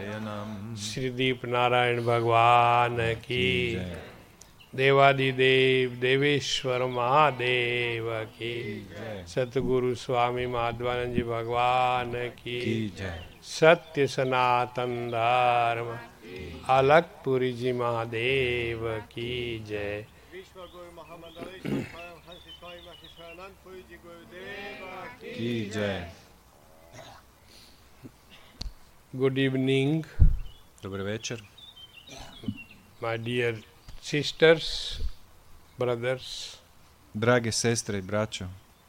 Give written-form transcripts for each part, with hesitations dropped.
श्री दीप नारायण भगवान की, देवादिदेव देवेश्वर महादेव की, सतगुरु स्वामी माधवानंद जी भगवान की, सत्य सनातन धर्म अलखपुरी जी महादेव की जय। की जय। Good evening, Dobar večer, my dear sisters, brothers, drage sestre i braćo,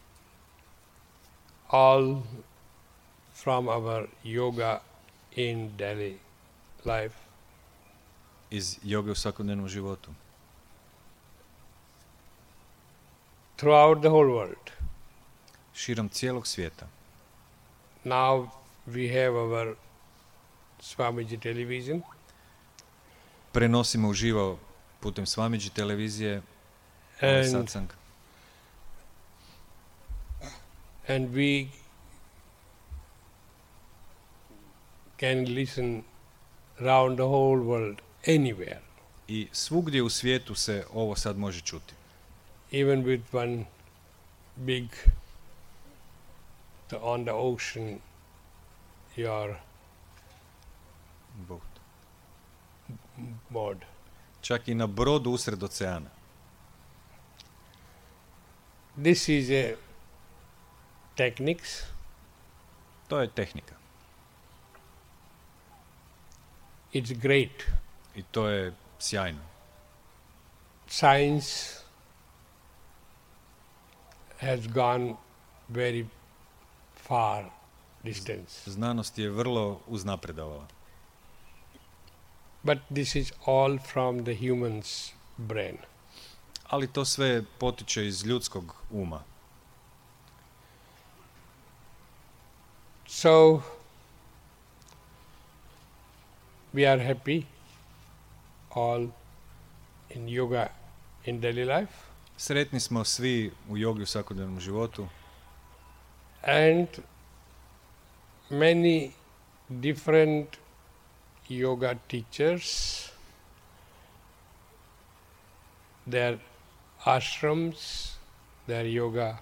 all from our yoga in daily life. iz joge u svakodnevnom životu. Throughout the whole world. Širom cijelog svijeta. Now we have our Swamiji television. Prenosimo uživo putem Swamiji televizije ovaj satsang. And we can listen around the whole world, anywhere. I svugdje u svijetu se ovo sad može čuti. Even with one big, on the ocean, your board. Čak i na brodu usred oceana. This is a techniques. To je tehnika. It's great. I to je sjajno. Science has gone very far distance. Znanost je vrlo uznapredovala. But this is all from the human's brain. Ali to sve potiče iz ljudskog uma. So we are happy all in yoga in daily life. Sretni smo svi u jogi u svakodnevnom životu. And many different yoga teachers, their ashrams, their yoga,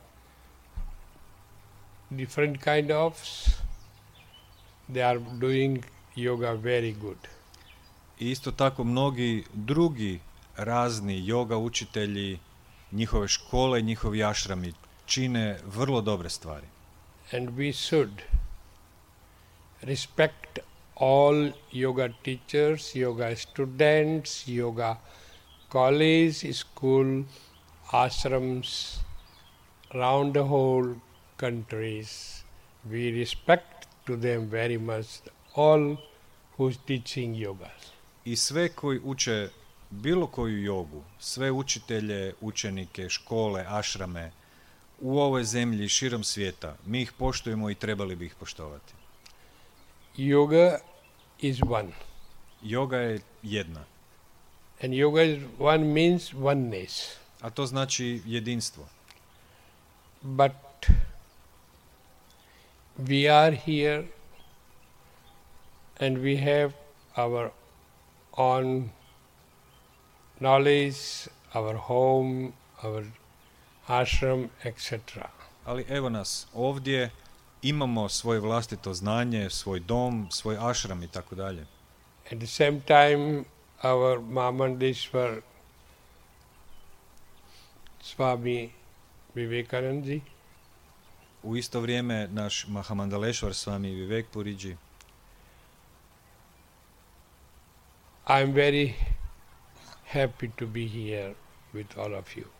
different kind of, they are doing yoga very good. I isto tako mnogi drugi razni yoga učitelji, njihove škole, njihovi ašrami čine vrlo dobre stvari. And we should respect all yoga teachers, yoga students, yoga college, school, ashrams around the whole countries. We respect to them very much, all who's teaching yoga. I sve koji uče bilo koju jogu, sve učitelje, učenike, škole, ašrame u ovoj zemlji širom svijeta, mi ih poštujemo i trebali bi ih poštovati. Yoga is one. Yoga je jedna. And yoga is one means oneness. A to znači jedinstvo. But we are here and we have our own knowledge, our home, our ashram, etc. Ali evo nas ovdje, imamo svoje vlastito znanje, svoj dom, svoj ashram i tako dalje. At the same time, our Mahamandeshwar Swami Vivekananda, U isto vrijeme naš Mahamandaleshwar Swami Vivekpuriji. I am very happy to be here with all of you.